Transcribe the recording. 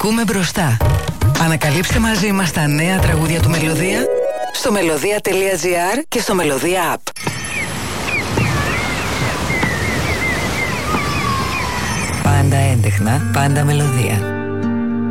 Ακούμε μπροστά. Ανακαλύψτε μαζί μας τα νέα τραγούδια του Μελωδία στο melodia.gr και στο Melodia App. Πάντα έντεχνα, πάντα Μελωδία.